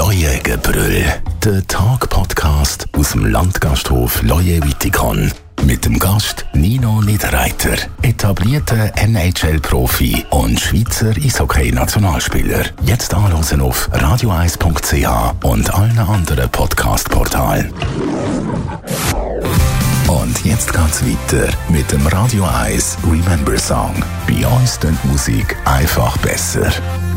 Leuengebrüll, der Tag-Podcast aus dem Landgasthof Leue-Wittikon. Mit dem Gast Nino Niederreiter, etablierter NHL-Profi und Schweizer Eishockey-Nationalspieler. Jetzt anhören auf radio1.ch und allen anderen Podcast-Portalen. Und jetzt geht's weiter mit dem Radio 1 Remember Song. Bei uns klingt Musik einfach besser.